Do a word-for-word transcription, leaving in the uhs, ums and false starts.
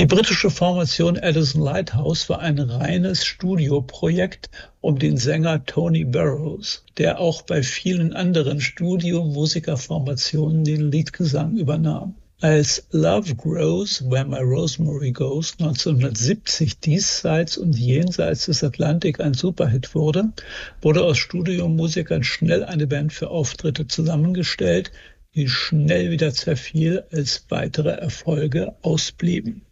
Die britische Formation Addison Lighthouse war ein reines Studioprojekt um den Sänger Tony Burrows, der auch bei vielen anderen Studiomusikerformationen den Leadgesang übernahm. Als Love Grows, Where My Rosemary Goes neunzehnhundertsiebzig diesseits und jenseits des Atlantik ein Superhit wurde, wurde aus Studiomusikern schnell eine Band für Auftritte zusammengestellt, die schnell wieder zerfiel, als weitere Erfolge ausblieben.